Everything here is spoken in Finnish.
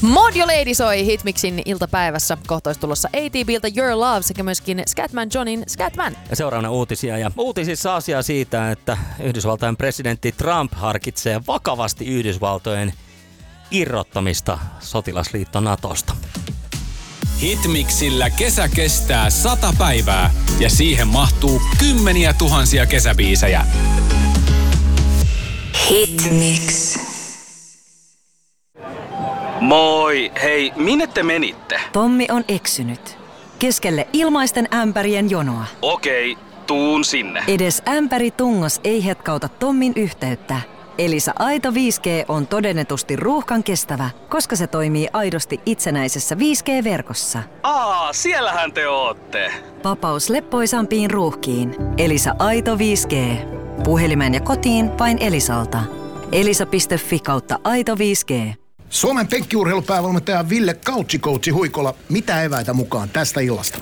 Modio Lady soi Hitmixin iltapäivässä. Kohta olisi tulossa ATB:ltä Your Love sekä myöskin Scatman Johnin Scatman. Ja seuraavana uutisia. Ja uutisissa asia siitä, että Yhdysvaltain presidentti Trump harkitsee vakavasti Yhdysvaltojen irrottamista sotilasliitto Natosta. Hitmixillä kesä kestää 100 päivää ja siihen mahtuu kymmeniä tuhansia kesäbiisejä. Hitmix. Moi, hei, minne te menitte? Tommi on eksynyt. Keskelle ilmaisten ämpärien jonoa. Okei, tuun sinne. Edes ämpäri tungos ei hetkauta Tommin yhteyttä. Elisa Aito 5G on todennetusti ruuhkan kestävä, koska se toimii aidosti itsenäisessä 5G-verkossa. Siellähän te ootte. Vapaus leppoisampiin ruuhkiin. Elisa Aito 5G. Puhelimeen ja kotiin vain Elisalta. elisa.fi/aito 5G. Suomen penkkiurheilupäävalmentaja Ville Couchikoutsi Huikola, mitä eväitä mukaan tästä illasta?